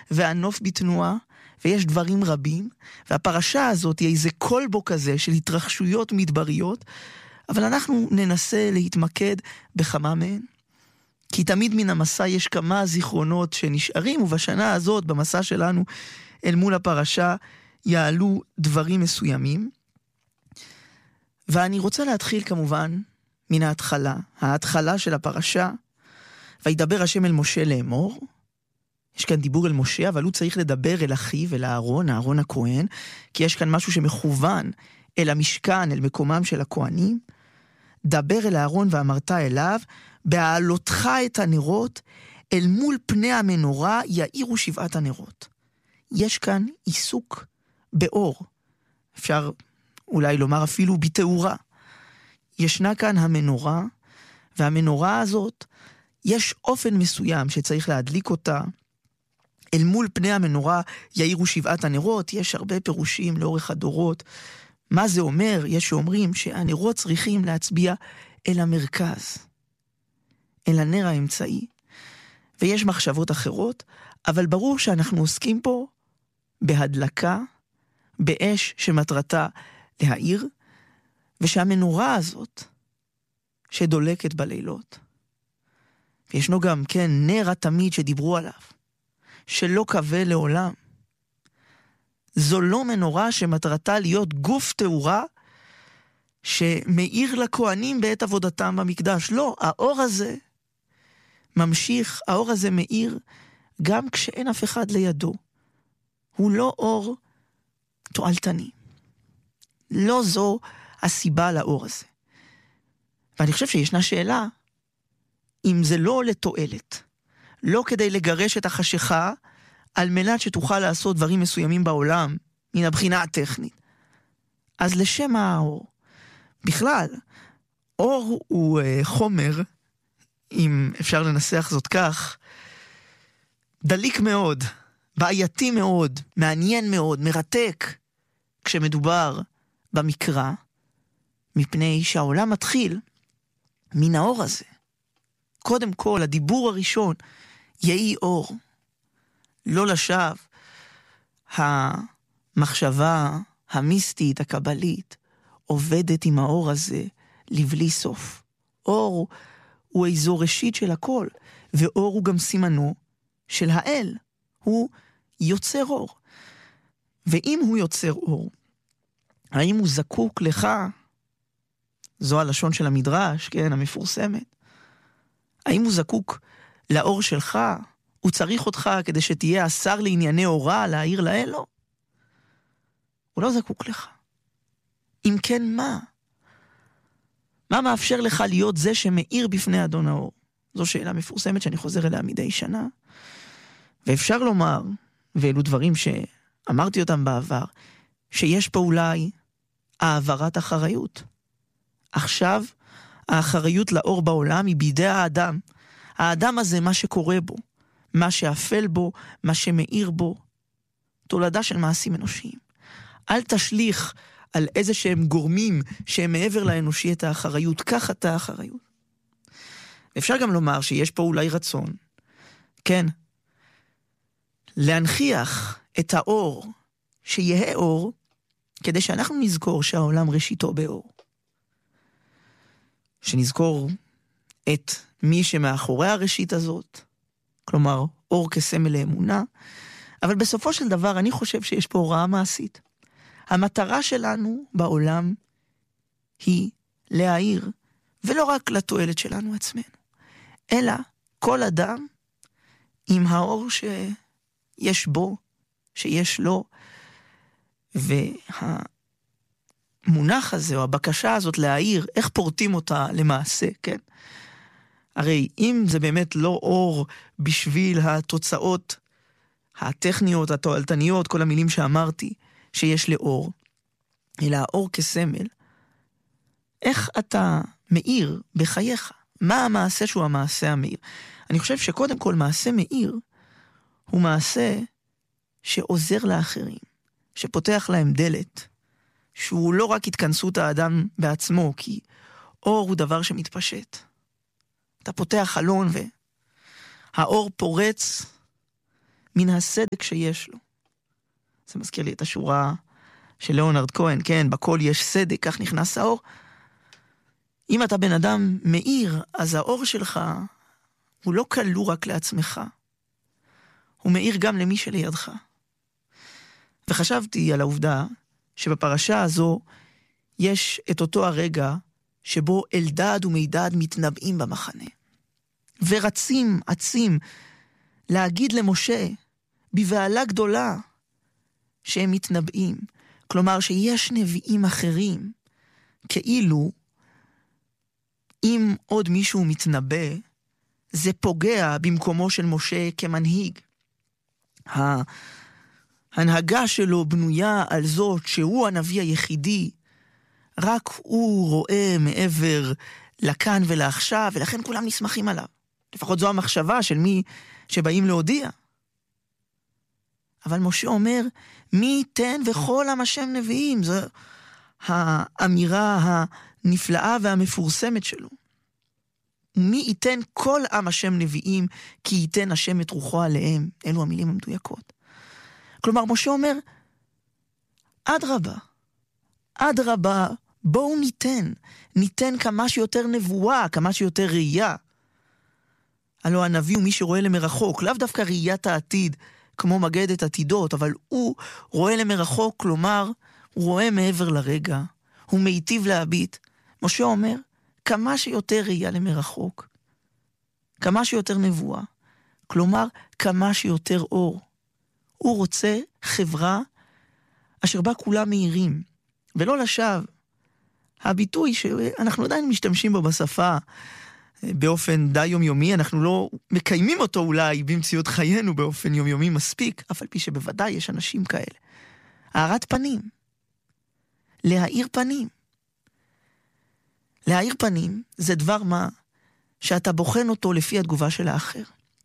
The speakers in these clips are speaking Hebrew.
והנוף בתנועה, ויש דברים רבים, והפרשה הזאת היא איזה קולבו כזה של התרחשויות מדבריות, אבל אנחנו ננסה להתמקד בכמה מהן. כי תמיד מן המסע יש כמה זיכרונות שנשארים, ובשנה הזאת, במסע שלנו אל מול הפרשה, יעלו דברים מסוימים. ואני רוצה להתחיל כמובן מן ההתחלה של הפרשה, וידבר השם אל משה לאמור. יש כאן דיבור אל משה, אבל הוא צריך לדבר אל אחיו, אל אהרון הכהן, כי יש כאן משהו שמכוון אל המשכן, אל מקומם של הכהנים. דבר אל אהרון ואמרת אליו, בהעלותך את הנרות, אל מול פני המנורה יאירו 7 הנרות. יש כאן עיסוק באור. אפשר אולי לומר אפילו בתאורה. ישנה כאן המנורה, והמנורה הזאת, יש אופן מסוים שצריך להדליק אותה. אל מול פני המנורה יאירו 7 הנרות. יש הרבה פירושים לאורך הדורות. מה זה אומר? יש שאומרים שהנרות צריכים להצביע אל המרכז, אל הנר האמצעי. ויש מחשבות אחרות, אבל ברור שאנחנו עוסקים פה בהדלקה, באש שמטרתה להאיר, ושהמנורה הזאת שדולקת בלילות. וישנו גם כן נר התמיד שדיברו עליו, שלא כבה לעולם. זו לא מנורה שמטרתה להיות גוף תאורה שמאיר לכהנים בעת עבודתם במקדש. לא, האור הזה ממשיך, האור הזה מאיר גם כשאין אף אחד לידו. הוא לא אור תועלתני. לא זו הסיבה לאור הזה. ואני חושב שישנה שאלה, אם זה לא לתועלת, לא כדי לגרש את החשיכה, על מנת שתוכל לעשות דברים מסוימים בעולם, מן הבחינה הטכנית. אז לשם מה האור? בכלל, אור הוא חומר, אם אפשר לנסח זאת כך, דליק מאוד, בעייתי מאוד, מעניין מאוד, מרתק, כשמדובר במקרא, מפני שהעולם מתחיל מן האור הזה. קודם כל, הדיבור הראשון, יהי אור. לא לשווא, המחשבה המיסטית, הקבלית, עובדת עם האור הזה לבלי סוף. אור הוא איזו ראשית של הכל, ואור הוא גם סימנו של האל. הוא יוצר אור. ואם הוא יוצר אור, האם הוא זקוק לך? זו הלשון של המדרש, כן, המפורסמת. האם הוא זקוק לאור שלך? הוא צריך אותך כדי שתהיה השר לענייני אורה, להעיר לאל? לא. הוא לא זקוק לך. אם כן, מה? מה מאפשר לך להיות זה שמאיר בפני אדון האור? זו שאלה מפורסמת שאני חוזר אליה מדי שנה. ואפשר לומר, ואלו דברים שאמרתי אותם בעבר, שיש פה אולי העברת אחריות. עכשיו, האחריות לאור בעולם היא בידי האדם. האדם הזה, מה שקורה בו, מה שאפל בו, מה שמאיר בו, תולדה של מעשים אנושיים. אל תשליך על איזה שהם גורמים שהם מעבר לאנושי את האחריות. קח את האחריות. אפשר גם לומר שיש פה אולי רצון, כן, להנכיח את האור, שיהיה אור, כדי שאנחנו נזכור שהעולם ראשיתו באור. שנזכור את מי שמאחורי הראשית הזאת, כלומר, אור כסמל לאמונה, אבל בסופו של דבר אני חושב שיש פה הוראה מעשית. המטרה שלנו בעולם היא להאיר, ולא רק לתועלת שלנו עצמנו, אלא כל אדם עם האור שיש בו, שיש לו, והמונח הזה או הבקשה הזאת להאיר, איך פורטים אותה למעשה, כן? הרי אם זה באמת לא אור בשביל התוצאות הטכניות, התועלתניות, כל המילים שאמרתי שיש לאור, אלא האור כסמל, איך אתה מאיר בחייך? מה המעשה שהוא המעשה המאיר? אני חושב שקודם כל מעשה מאיר הוא מעשה שעוזר לאחרים, שפותח להם דלת, שהוא לא רק התכנסות האדם בעצמו, כי אור הוא דבר שמתפשט. אתה פותח חלון והאור פורץ מן הסדק שיש לו. זה מזכיר לי את השורה של ליאונרד כהן, כן, בכל יש סדק, כך נכנס האור. אם אתה בן אדם מאיר, אז האור שלך הוא לא כלוא רק לעצמך. הוא מאיר גם למי שלידך. וחשבתי על העובדה שבפרשה הזו יש את אותו הרגע שבו אלדד ומידד מתנבאים במחנה. ורצים, עצים, להגיד למשה בבעלה גדולה שהם מתנבאים. כלומר שיש נביאים אחרים, כאילו אם עוד מישהו מתנבא, זה פוגע במקומו של משה כמנהיג. ההנהגה שלו בנויה על זאת שהוא הנביא היחידי, רק הוא רואה מעבר לכאן ולעכשיו, ולכן כולם נסמכים עליו. לפחות זו המחשבה של מי שבאים להודיע. אבל משה אומר, מי ייתן וכל עם השם נביאים? זו האמירה הנפלאה והמפורסמת שלו. מי ייתן כל עם השם נביאים, כי ייתן השם את רוחו עליהם. אלו המילים המדויקות. כלומר, משה אומר, אדרבה, בואו ניתן כמה שיותר נבואה, כמה שיותר ראייה. הלא הנביא הוא מי שרואה למרחוק, לאו דווקא ראיית העתיד, כמו מגד את עתידות, אבל הוא רואה למרחוק, כלומר, הוא רואה מעבר לרגע, הוא מיטיב להביט. משה אומר, כמה שיותר ראייה למרחוק, כמה שיותר נבואה, כלומר, כמה שיותר אור. הוא רוצה חברה אשר בה כולם מהירים, ולא לשווא. הביטוי שאנחנו עדיין משתמשים בו בשפה באופן די יומיומי, אנחנו לא מקיימים אותו אולי במציאות חיינו באופן יומיומי מספיק, אף על פי שבוודאי יש אנשים כאלה. הארת פנים. להאיר פנים. להאיר פנים זה דבר מה שאתה בוחן אותו לפי התגובה של האחר.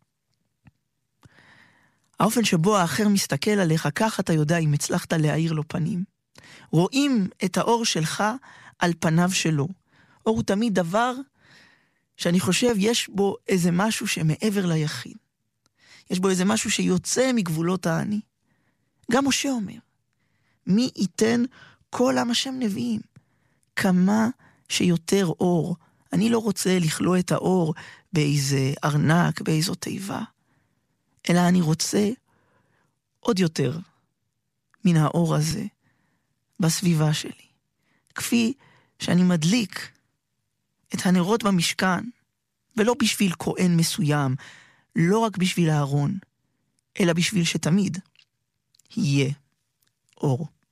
האופן שבו האחר מסתכל עליך, כך אתה יודע אם הצלחת להאיר לו פנים. רואים את האור שלך על פניו שלו. אור הוא תמיד דבר שאני חושב יש בו איזה משהו שמעבר ליחיד. יש בו איזה משהו שיוצא מגבולות האני. גם משה אומר, מי ייתן כל עם השם נביאים? כמה שיותר אור. אני לא רוצה לכלוא את האור באיזה ארנק, באיזו תיבה. אלא אני רוצה עוד יותר מן האור הזה בסביבה שלי. כפי שאני מדליק את הנרות במשכן, ולא בשביל כהן מסוים, לא רק בשביל הארון, אלא בשביל שתמיד יהיה אור.